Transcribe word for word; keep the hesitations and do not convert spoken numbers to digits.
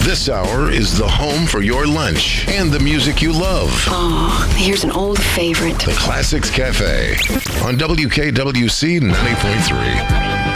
This hour is the home for your lunch and the music you love. Oh, here's an old favorite. The Classics Cafe on W K W C ninety point three.